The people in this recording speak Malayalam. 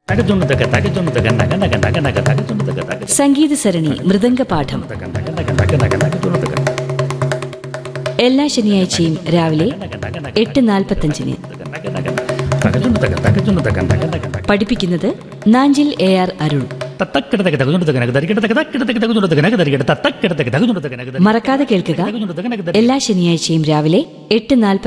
സംഗീത സരണി മൃദംഗപാഠം എല്ലാ ശനിയാഴ്ചയും രാവിലെ 8:45. പഠിപ്പിക്കുന്നത് നാഞ്ചിൽ AR അരുൺ. മറക്കാതെ കേൾക്കുക. എല്ലാ ശനിയാഴ്ചയും രാവിലെ 8:45.